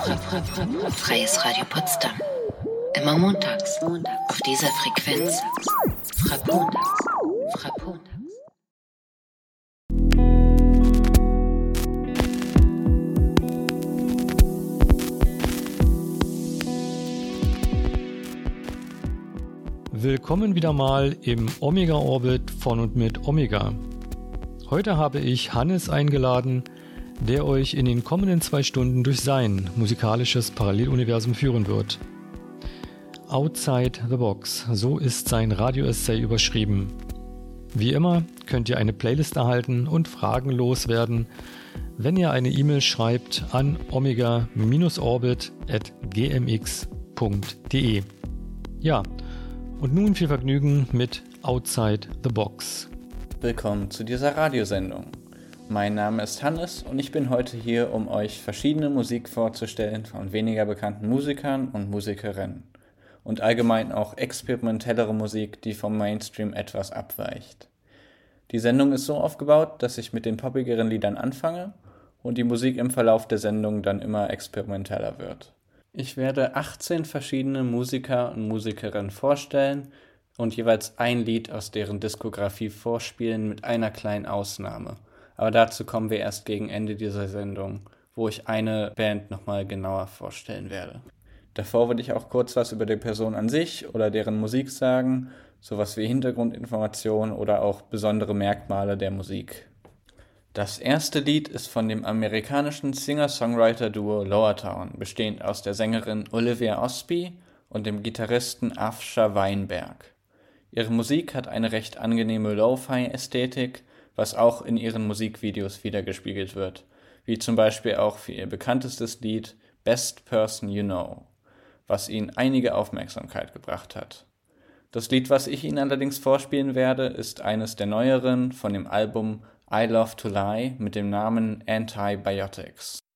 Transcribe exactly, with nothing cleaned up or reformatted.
Freies Radio Potsdam. Immer montags auf dieser Frequenz. Frappmontags. Frappmontags. Willkommen wieder mal im Omega-Orbit von und mit Omega. Heute habe ich Hannes eingeladen, der euch in den kommenden zwei Stunden durch sein musikalisches Paralleluniversum führen wird. Outside the Box, so ist sein Radio-Essay überschrieben. Wie immer könnt ihr eine Playlist erhalten und Fragen loswerden, wenn ihr eine E-Mail schreibt an omega-orbit at g m x punkt d e. Ja, und nun viel Vergnügen mit Outside the Box. Willkommen zu dieser Radiosendung. Mein Name ist Hannes und ich bin heute hier, um euch verschiedene Musik vorzustellen von weniger bekannten Musikern und Musikerinnen und allgemein auch experimentellere Musik, die vom Mainstream etwas abweicht. Die Sendung ist so aufgebaut, dass ich mit den poppigeren Liedern anfange und die Musik im Verlauf der Sendung dann immer experimenteller wird. Ich werde achtzehn verschiedene Musiker und Musikerinnen vorstellen und jeweils ein Lied aus deren Diskografie vorspielen mit einer kleinen Ausnahme. Aber dazu kommen wir erst gegen Ende dieser Sendung, wo ich eine Band nochmal genauer vorstellen werde. Davor würde ich auch kurz was über die Person an sich oder deren Musik sagen, sowas wie Hintergrundinformationen oder auch besondere Merkmale der Musik. Das erste Lied ist von dem amerikanischen Singer-Songwriter-Duo Lowertown, bestehend aus der Sängerin Olivia Osby und dem Gitarristen Afsha Weinberg. Ihre Musik hat eine recht angenehme Lo-Fi-Ästhetik, was auch in ihren Musikvideos wiedergespiegelt wird, wie zum Beispiel auch für ihr bekanntestes Lied Best Person You Know, was ihnen einige Aufmerksamkeit gebracht hat. Das Lied, was ich Ihnen allerdings vorspielen werde, ist eines der neueren von dem Album I Love to Lie mit dem Namen Antibiotics.